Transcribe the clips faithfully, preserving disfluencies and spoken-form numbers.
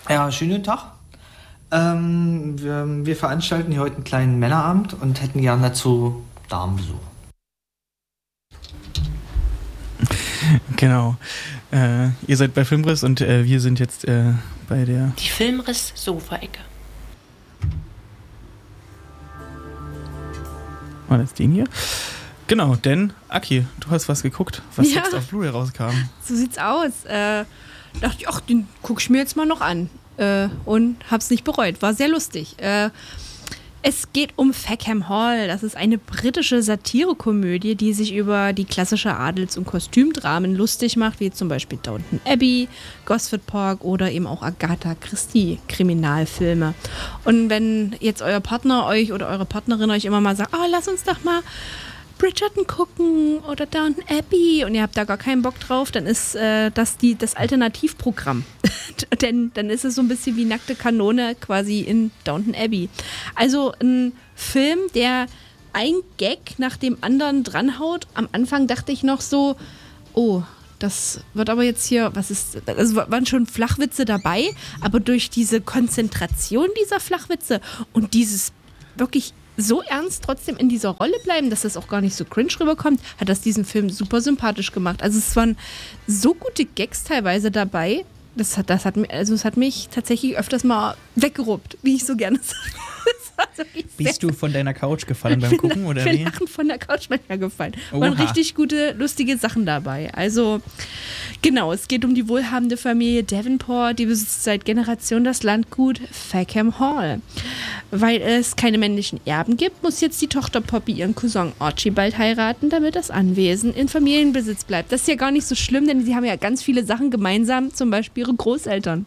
Ja, schönen guten Tag. Ähm, wir, wir veranstalten hier heute einen kleinen Männerabend und hätten gern dazu Damenbesuch. Genau. Äh, ihr seid bei Filmriss und äh, wir sind jetzt äh, bei der... Die Filmriss-Sofa-Ecke. War das den hier? Genau, denn, Aki, du hast was geguckt, was Ja. jetzt auf Blu-ray rauskam. So sieht's aus. Äh, dachte ich, ach, den guck ich mir jetzt mal noch an. Äh, und hab's nicht bereut. War sehr lustig. Äh, es geht um Fackham Hall. Das ist eine britische Satirekomödie, die sich über die klassische Adels- und Kostümdramen lustig macht, wie zum Beispiel Downton Abbey, Gosford Park oder eben auch Agatha Christie Kriminalfilme. Und wenn jetzt euer Partner euch oder eure Partnerin euch immer mal sagt, oh, lass uns doch mal Bridgerton gucken oder Downton Abbey und ihr habt da gar keinen Bock drauf, dann ist äh, das die, das Alternativprogramm. Denn dann ist es so ein bisschen wie nackte Kanone quasi in Downton Abbey. Also ein Film, der ein Gag nach dem anderen dranhaut. Am Anfang dachte ich noch so, oh, das wird aber jetzt hier, was ist, also waren schon Flachwitze dabei, aber durch diese Konzentration dieser Flachwitze und dieses wirklich so ernst trotzdem in dieser Rolle bleiben, dass das auch gar nicht so cringe rüberkommt, hat das diesen Film super sympathisch gemacht. Also es waren so gute Gags teilweise dabei, das hat, das hat, also es hat mich tatsächlich öfters mal weggeruppt, wie ich so gerne sage. Bist du von deiner Couch gefallen beim Gucken, oder wie? Ich wie? bin lachen von der Couch manchmal gefallen. Oha. Waren richtig gute, lustige Sachen dabei. Also genau, es geht um die wohlhabende Familie Davenport, die besitzt seit Generationen das Landgut Fackham Hall. Weil es keine männlichen Erben gibt, muss jetzt die Tochter Poppy ihren Cousin Archibald heiraten, damit das Anwesen in Familienbesitz bleibt. Das ist ja gar nicht so schlimm, denn sie haben ja ganz viele Sachen gemeinsam, zum Beispiel ihre Großeltern.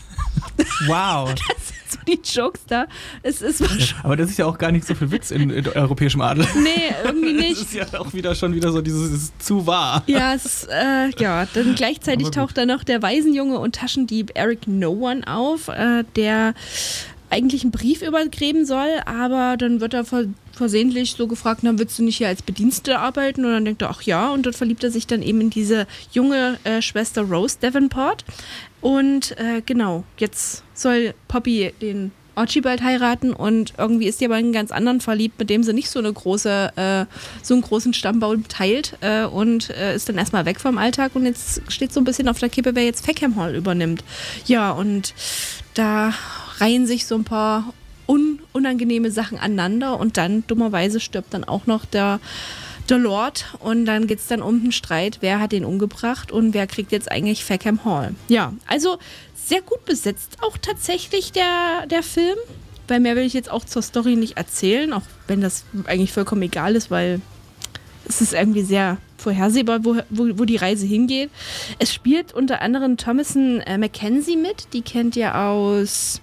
Wow. Das sind so die Jokes da. Es ist Aber das ist ja auch gar nicht so viel Witz in, in europäischem Adel. Nee, irgendwie nicht. Das ist ja auch wieder schon wieder so dieses es ist zu wahr. Ja, es ist, äh, ja, dann gleichzeitig taucht da noch der Waisenjunge und Taschendieb Eric No One auf, äh, der eigentlich einen Brief übergeben soll, aber dann wird er ver- versehentlich so gefragt, na, willst du nicht hier als Bedienstete arbeiten? Und dann denkt er, ach ja, und dort verliebt er sich dann eben in diese junge äh, Schwester Rose Davenport. Und äh, genau, jetzt soll Poppy den Archibald heiraten und irgendwie ist sie aber in einen ganz anderen verliebt, mit dem sie nicht so eine große, äh, so einen großen Stammbaum teilt äh, und äh, ist dann erstmal weg vom Alltag und jetzt steht so ein bisschen auf der Kippe, wer jetzt Fackham Hall übernimmt. Ja, und da reihen sich so ein paar un- unangenehme Sachen aneinander und dann dummerweise stirbt dann auch noch der der Lord und dann geht es dann um den Streit, wer hat den umgebracht und wer kriegt jetzt eigentlich Fackham Hall. Ja, also sehr gut besetzt auch tatsächlich der, der Film, weil mehr will ich jetzt auch zur Story nicht erzählen, auch wenn das eigentlich vollkommen egal ist, weil es ist irgendwie sehr vorhersehbar, wo, wo, wo die Reise hingeht. Es spielt unter anderem Thomasin äh, McKenzie mit, die kennt ihr aus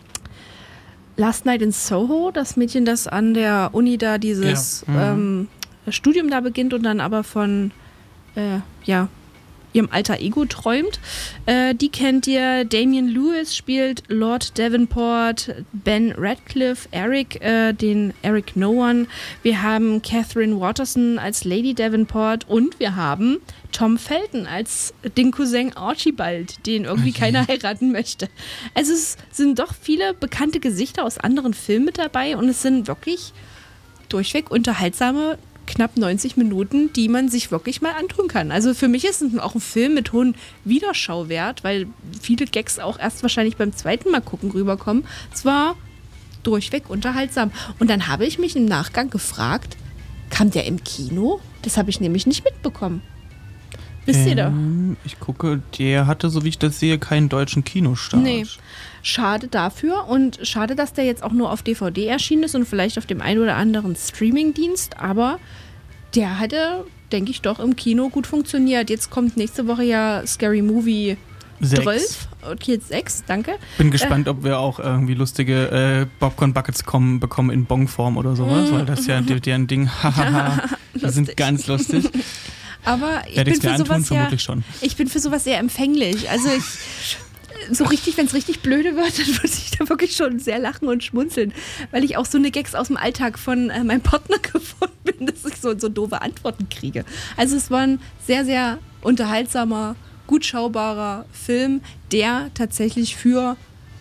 Last Night in Soho, das Mädchen, das an der Uni da dieses Ja. Mhm. ähm, Studium da beginnt und dann aber von äh, ja, ihrem alter Ego träumt. Äh, die kennt ihr. Damian Lewis spielt Lord Davenport, Ben Radcliffe, Eric, äh, den Eric No One. Wir haben Catherine Watterson als Lady Davenport und wir haben Tom Felton als den Cousin Archibald, den irgendwie Okay. keiner heiraten möchte. Also es sind doch viele bekannte Gesichter aus anderen Filmen mit dabei und es sind wirklich durchweg unterhaltsame knapp neunzig Minuten, die man sich wirklich mal antun kann. Also für mich ist es auch ein Film mit hohem Wiederschauwert, weil viele Gags auch erst wahrscheinlich beim zweiten Mal gucken rüberkommen. Es war durchweg unterhaltsam. Und dann habe ich mich im Nachgang gefragt, kam der im Kino? Das habe ich nämlich nicht mitbekommen. Wisst ihr da? Ähm, ich gucke, der hatte, so wie ich das sehe, keinen deutschen Kinostart. Nee. Schade dafür und schade, dass der jetzt auch nur auf D V D erschienen ist und vielleicht auf dem einen oder anderen Streamingdienst, aber der hatte, denke ich, doch im Kino gut funktioniert. Jetzt kommt nächste Woche ja Scary Movie Sechs. zwölf. Okay, jetzt sechs, danke. Bin gespannt, äh, ob wir auch irgendwie lustige äh, Popcorn-Buckets kommen, bekommen in Bongform oder sowas, weil das ja deren Ding, hahaha, die sind ganz lustig. Aber ich Werde bin ich mir für antun, sowas vermutlich ja, schon. ich bin für sowas sehr empfänglich. Also ich so richtig, wenn es richtig blöde wird, dann würde ich da wirklich schon sehr lachen und schmunzeln, weil ich auch so eine Gags aus dem Alltag von äh, meinem Partner gefunden bin, dass ich so, so doofe Antworten kriege. Also es war ein sehr, sehr unterhaltsamer, gut schaubarer Film, der tatsächlich für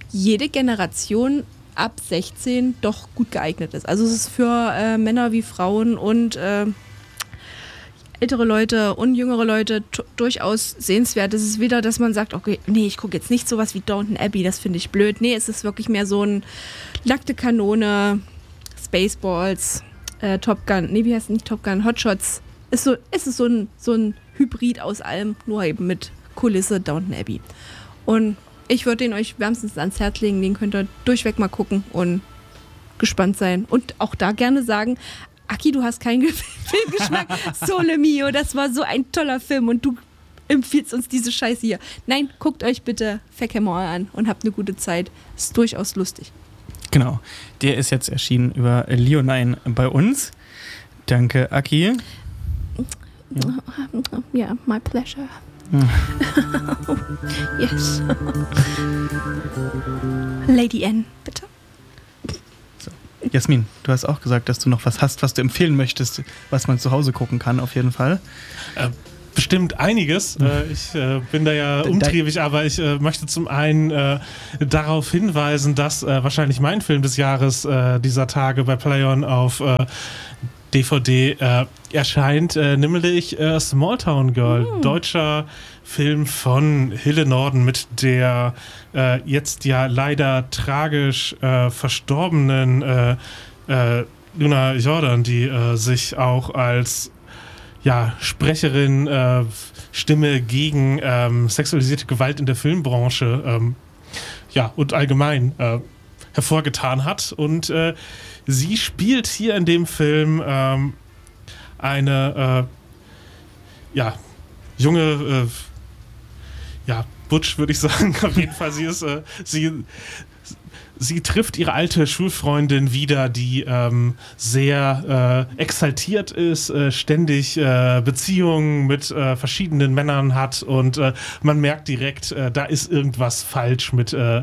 jede Generation ab sechzehn doch gut geeignet ist. Also es ist für äh, Männer wie Frauen und äh, ältere Leute und jüngere Leute t- durchaus sehenswert. Es ist wieder, dass man sagt, okay, nee, ich gucke jetzt nicht sowas wie Downton Abbey, das finde ich blöd. Nee, es ist wirklich mehr so ein nackte Kanone, Spaceballs, äh, Top Gun, nee, wie heißt es nicht Top Gun, Hotshots. Ist so, ist es so ein, so ein Hybrid aus allem, nur eben mit Kulisse Downton Abbey. Und ich würde den euch wärmstens ans Herz legen, den könnt ihr durchweg mal gucken und gespannt sein. Und auch da gerne sagen, Aki, du hast keinen Filmgeschmack. Sole Mio, das war so ein toller Film und du empfiehlst uns diese Scheiße hier. Nein, guckt euch bitte Fekemore an und habt eine gute Zeit. Ist durchaus lustig. Genau, der ist jetzt erschienen über Leonine bei uns. Danke, Aki. Ja, yeah, my pleasure. Yes. Lady N, bitte. So. Jasmin, du hast auch gesagt, dass du noch was hast, was du empfehlen möchtest, was man zu Hause gucken kann, auf jeden Fall. Äh, bestimmt einiges. Äh, ich äh, bin da ja umtriebig, aber ich äh, möchte zum einen äh, darauf hinweisen, dass äh, wahrscheinlich mein Film des Jahres äh, dieser Tage bei Play-On auf äh, D V D äh, erscheint, äh, nämlich äh, Small Town Girl, mm. deutscher Film von Hille Norden mit der äh, jetzt ja leider tragisch äh, verstorbenen äh, äh, Luna Jordan, die äh, sich auch als ja, Sprecherin, äh, Stimme gegen ähm, sexualisierte Gewalt in der Filmbranche ähm, ja, und allgemein äh, hervorgetan hat. Und äh, sie spielt hier in dem Film ähm, eine äh, ja, junge äh, ja, Butch, würde ich sagen. Auf jeden Fall, sie ist äh, sie Sie trifft ihre alte Schulfreundin wieder, die ähm, sehr äh, exaltiert ist, äh, ständig äh, Beziehungen mit äh, verschiedenen Männern hat und äh, man merkt direkt, äh, da ist irgendwas falsch mit, äh,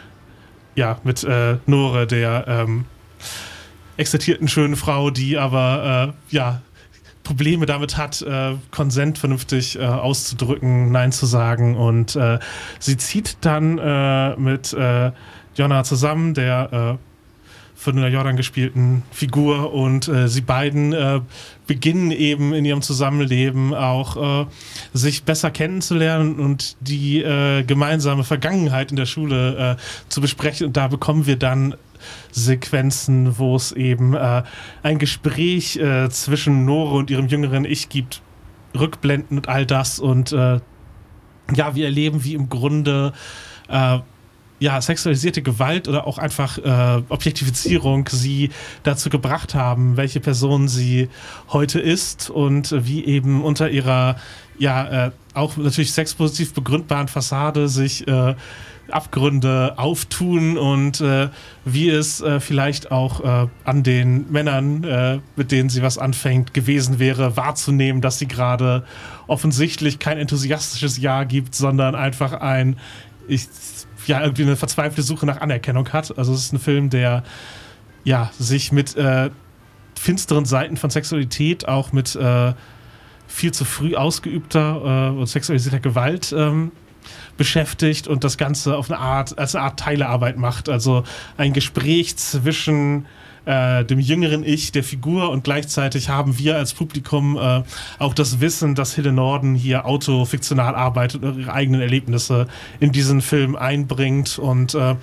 ja, mit äh, Nore, der ähm, exaltierten schönen Frau, die aber äh, ja, Probleme damit hat, äh, Konsent vernünftig äh, auszudrücken, Nein zu sagen, und äh, sie zieht dann äh, mit äh, Jonna zusammen, der äh, von der Jordan gespielten Figur, und äh, sie beiden äh, beginnen eben in ihrem Zusammenleben auch äh, sich besser kennenzulernen und die äh, gemeinsame Vergangenheit in der Schule äh, zu besprechen, und da bekommen wir dann Sequenzen, wo es eben äh, ein Gespräch äh, zwischen Nore und ihrem jüngeren Ich gibt, Rückblenden und all das, und äh, ja, wir erleben, wie im Grunde äh, ja, sexualisierte Gewalt oder auch einfach äh, Objektifizierung sie dazu gebracht haben, welche Person sie heute ist, und äh, wie eben unter ihrer ja äh, auch natürlich sexpositiv begründbaren Fassade sich äh, Abgründe auftun, und äh, wie es äh, vielleicht auch äh, an den Männern, äh, mit denen sie was anfängt, gewesen wäre, wahrzunehmen, dass sie gerade offensichtlich kein enthusiastisches Ja gibt, sondern einfach ein ich ja, irgendwie eine verzweifelte Suche nach Anerkennung hat. Also es ist ein Film, der ja, sich mit äh, finsteren Seiten von Sexualität, auch mit äh, viel zu früh ausgeübter äh, und sexualisierter Gewalt ähm, beschäftigt und das Ganze auf eine Art, als eine Art Teilearbeit macht. Also ein Gespräch zwischen äh, dem jüngeren Ich der Figur, und gleichzeitig haben wir als Publikum äh, auch das Wissen, dass Hille Norden hier autofiktional arbeitet und ihre eigenen Erlebnisse in diesen Film einbringt. Und äh,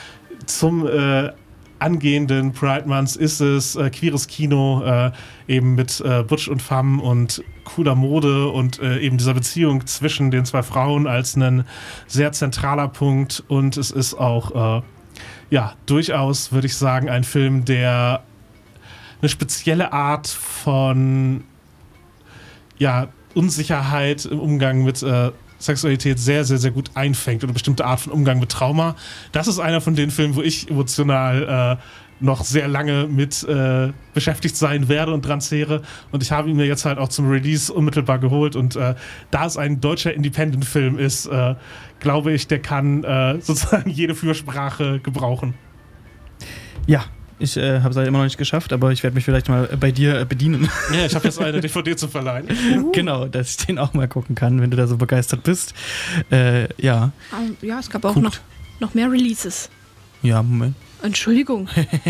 zum äh, angehenden Pride Month ist es äh, queeres Kino, äh, eben mit äh, Butch und Femme und cooler Mode und äh, eben dieser Beziehung zwischen den zwei Frauen als ein sehr zentraler Punkt. Und es ist auch äh, ja, durchaus, würde ich sagen, ein Film, der eine spezielle Art von ja, Unsicherheit im Umgang mit äh, Sexualität sehr, sehr, sehr gut einfängt, oder eine bestimmte Art von Umgang mit Trauma. Das ist einer von den Filmen, wo ich emotional äh, noch sehr lange mit äh, beschäftigt sein werde und dran zehre. Und ich habe ihn mir jetzt halt auch zum Release unmittelbar geholt. Und äh, da es ein deutscher Independent-Film ist, äh, glaube ich, der kann äh, sozusagen jede Fürsprache gebrauchen. Ja, ich äh, habe es halt immer noch nicht geschafft, aber ich werde mich vielleicht mal bei dir äh, bedienen. Ja, ich habe jetzt eine D V D zu verleihen. Genau, dass ich den auch mal gucken kann, wenn du da so begeistert bist. Äh, ja. Ja, es gab auch Guckt. noch noch mehr Releases. Ja, Moment. Entschuldigung.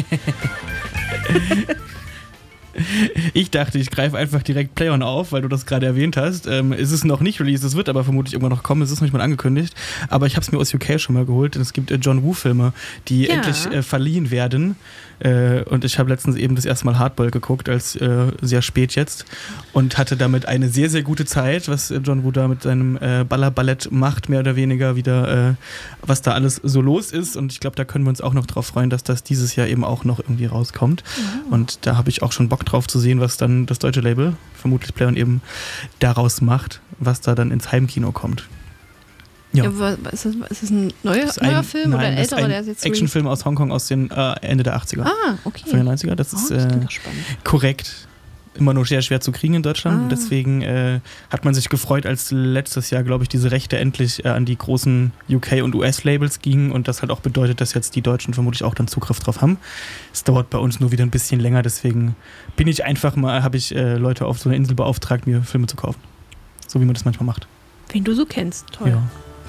Ich dachte, ich greife einfach direkt Play-On auf, weil du das gerade erwähnt hast. Ähm, es ist noch nicht released, es wird aber vermutlich irgendwann noch kommen, es ist noch nicht mal angekündigt. Aber ich habe es mir aus U K schon mal geholt, denn es gibt äh, John Woo-Filme, die Ja. endlich äh, verliehen werden. Äh, und ich habe letztens eben das erste Mal Hardball geguckt, als äh, sehr spät jetzt. Und hatte damit eine sehr, sehr gute Zeit, was äh, John Woo da mit seinem äh, Ballerballett macht, mehr oder weniger wieder, äh, was da alles so los ist. Und ich glaube, da können wir uns auch noch drauf freuen, dass das dieses Jahr eben auch noch irgendwie rauskommt. Oh. Und da habe ich auch schon Bock drauf zu sehen, was dann das deutsche Label, vermutlich Play-On, eben daraus macht, was da dann ins Heimkino kommt. Ja. Ja, was, ist, das, ist das ein neuer, Das ist ein- neuer Film nein, oder ein das ist älterer, ein der ist jetzt Actionfilm aus Hongkong aus den äh, Ende der achtziger. Ah, okay. Von den neunziger. Das Oh, ist das äh, klingt doch spannend. korrekt. Immer nur sehr schwer zu kriegen in Deutschland. Ah. Deswegen äh, hat man sich gefreut, als letztes Jahr, glaube ich, diese Rechte endlich äh, an die großen U K- und U S-Labels gingen und das halt auch bedeutet, dass jetzt die Deutschen vermutlich auch dann Zugriff drauf haben. Es dauert bei uns nur wieder ein bisschen länger, deswegen bin ich einfach mal, habe ich äh, Leute auf so einer Insel beauftragt, mir Filme zu kaufen. So wie man das manchmal macht. Wen du so kennst, toll. Ja.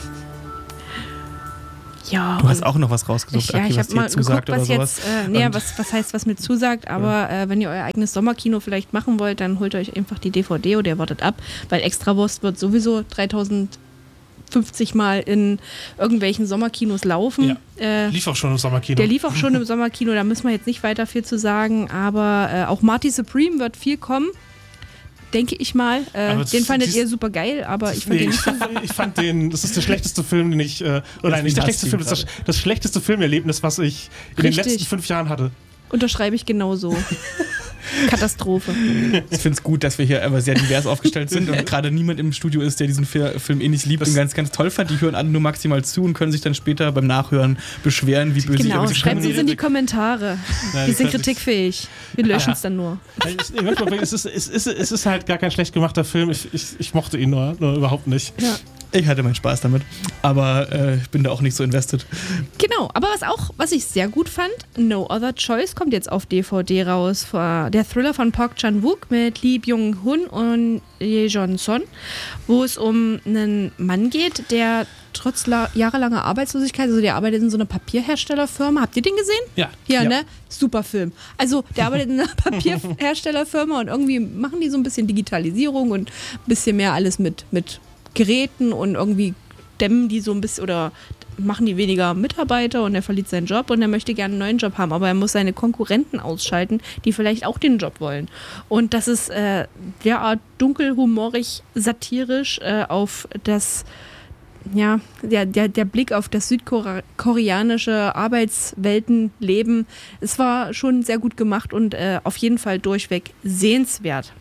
Ja, Du hast auch noch was rausgesucht, ich, ja, Aki, ich was habe dir mal zusagt geguckt, was oder sowas. jetzt, äh, nee, Und- was, was heißt, was mir zusagt, aber äh, wenn ihr euer eigenes Sommerkino vielleicht machen wollt, dann holt euch einfach die D V D oder ihr wartet ab, weil Extrawurst wird sowieso dreitausendfünfzig Mal in irgendwelchen Sommerkinos laufen. Äh, Lief auch schon im Sommerkino. Der lief auch schon im Sommerkino, da müssen wir jetzt nicht weiter viel zu sagen, aber äh, auch Marty Supreme wird viel kommen, denke ich mal. Äh, Aber den fandet dies- ihr super geil, aber ich fand Nee, den ich, nicht so. ich fand den, das ist der schlechteste Film, den ich, äh, oder nicht der schlechteste Film, das ist das, das schlechteste Filmerlebnis, was ich in Richtig. den letzten fünf Jahren hatte. Unterschreibe ich genauso. Katastrophe. Ich finde es gut, dass wir hier aber sehr divers aufgestellt sind und gerade niemand im Studio ist, der diesen Fi- Film eh nicht liebt Das- und ganz, ganz toll fand. Die hören alle nur maximal zu und können sich dann später beim Nachhören beschweren, wie böse ich Genau, aber sie schreibt können. uns in die Kommentare. Nein, Wir sind das ist- kritikfähig. Wir löschen Ah, es dann nur. Nein, ich- nee, manchmal, es, ist, es, ist, es ist halt gar kein schlecht gemachter Film. Ich, ich, ich mochte ihn nur, nur überhaupt nicht. Ja. Ich hatte meinen Spaß damit, aber äh, ich bin da auch nicht so invested. Genau, aber was auch, was ich sehr gut fand, No Other Choice kommt jetzt auf D V D raus. Der Thriller von Park Chan-wook mit Lee Byung-hun und Ye Jong-son, wo es um einen Mann geht, der trotz la- jahrelanger Arbeitslosigkeit, also der arbeitet in so einer Papierherstellerfirma. Habt ihr den gesehen? Ja. Ja, Ja. ne? Super Film. Also, der arbeitet in einer Papierherstellerfirma und irgendwie machen die so ein bisschen Digitalisierung und ein bisschen mehr alles mit, mit Geräten und irgendwie dämmen die so ein bisschen oder machen die weniger Mitarbeiter und er verliert seinen Job und er möchte gerne einen neuen Job haben, aber er muss seine Konkurrenten ausschalten, die vielleicht auch den Job wollen. Und das ist äh, derart dunkel, humorig, satirisch äh, auf das ja, der, der, der Blick auf das südkoreanische Arbeitsweltenleben, es war schon sehr gut gemacht und äh, auf jeden Fall durchweg sehenswert.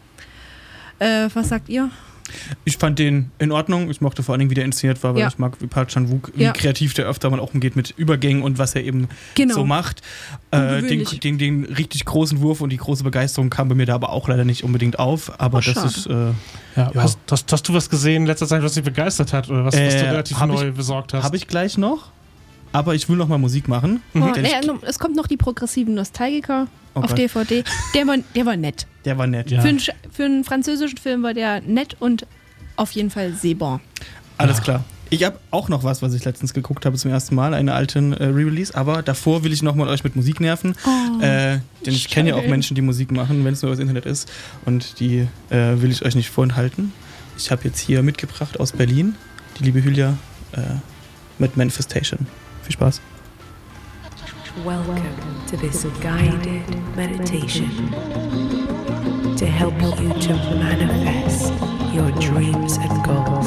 Äh, was sagt ihr? Ich fand den in Ordnung. Ich mochte vor allen Dingen, wie der inszeniert war, weil Ja. ich mag, wie Park Chan-wook, wie Ja. kreativ der öfter mal auch umgeht mit Übergängen und was er eben Genau. so macht. Äh, den, Ungewöhnlich. den, den richtig großen Wurf und die große Begeisterung kam bei mir da aber auch leider nicht unbedingt auf. Aber Oh, das schade. ist äh, Ja, Ja. Hast, hast, hast du was gesehen in letzter Zeit, was dich begeistert hat oder was, was du Äh, relativ hab neu ich- besorgt hast? habe ich gleich noch. Aber ich will noch mal Musik machen. Oh, Denn ich- naja, no- es kommt noch die progressiven Nostalgiker Oh auf Gott. D V D. Der war, der war nett. Der war nett. Ja. Für, einen, Sch- für einen französischen Film war der nett und auf jeden Fall sehbar. Alles Ja. klar. Ich habe auch noch was, was ich letztens geguckt habe zum ersten Mal, eine alten äh, Re-Release, aber davor will ich noch mal euch mit Musik nerven, Oh, äh, denn ich kenne ja auch schön. Menschen, die Musik machen, wenn es nur übers Internet ist, und die äh, will ich euch nicht vorenthalten. Ich habe jetzt hier mitgebracht aus Berlin die liebe Hülya äh, mit Manifestation. Viel Spaß. Welcome to this guided meditation to help you to manifest your dreams and goals.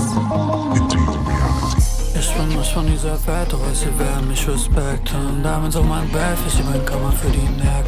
Ich bin nicht von dieser Welt, aber sie werden mich respekten. Diamonds on my back, ich bin Kammer für die Nerven.